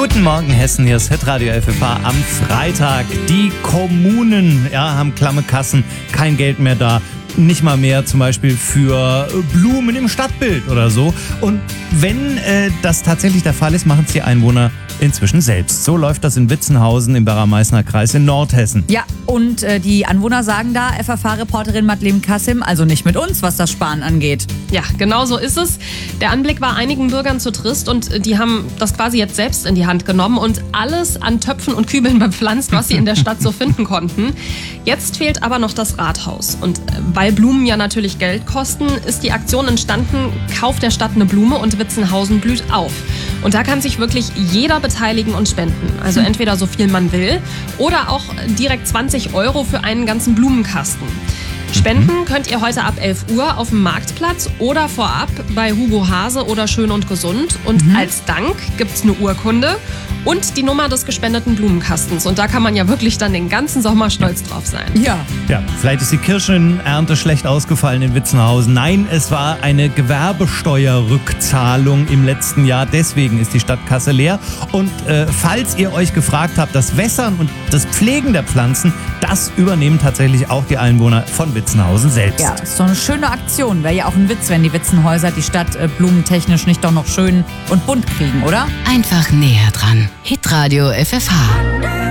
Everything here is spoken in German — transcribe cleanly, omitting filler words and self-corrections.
Guten Morgen Hessen, hier ist Hitradio FFH am Freitag. Die Kommunen haben klamme Kassen, kein Geld mehr da. Nicht mal mehr zum Beispiel für Blumen im Stadtbild oder so. Und wenn das tatsächlich der Fall ist, machen es die Einwohner inzwischen selbst. So läuft das in Witzenhausen im Werra-Meißner Kreis in Nordhessen. Ja, und die Anwohner sagen da, FFH-Reporterin Madeleine Kassim, also nicht mit uns, was das Sparen angeht. Ja, genau so ist es. Der Anblick war einigen Bürgern zu trist und die haben das quasi jetzt selbst in die Hand genommen und alles an Töpfen und Kübeln bepflanzt, was sie in der Stadt so finden konnten. Jetzt fehlt aber noch das Rathaus. Und weil Blumen ja natürlich Geld kosten, ist die Aktion entstanden, Kauf der Stadt eine Blume und Witzenhausen blüht auf. Und da kann sich wirklich jeder beteiligen und spenden. Also entweder so viel man will oder auch direkt 20 € für einen ganzen Blumenkasten. Spenden könnt ihr heute ab 11 Uhr auf dem Marktplatz oder vorab bei Hugo Hase oder Schön und Gesund. Und als Dank gibt's eine Urkunde und die Nummer des gespendeten Blumenkastens. Und da kann man ja wirklich dann den ganzen Sommer stolz drauf sein. Ja. Ja, vielleicht ist die Kirschenernte schlecht ausgefallen in Witzenhausen. Nein, es war eine Gewerbesteuerrückzahlung im letzten Jahr. Deswegen ist die Stadtkasse leer. Und falls ihr euch gefragt habt, das Wässern und das Pflegen der Pflanzen, das übernehmen tatsächlich auch die Einwohner von Witzenhausen selbst. Ja, ist so eine schöne Aktion. Wäre ja auch ein Witz, wenn die Witzenhäuser die Stadt blumentechnisch nicht doch noch schön und bunt kriegen, oder? Einfach näher dran. Hitradio FFH.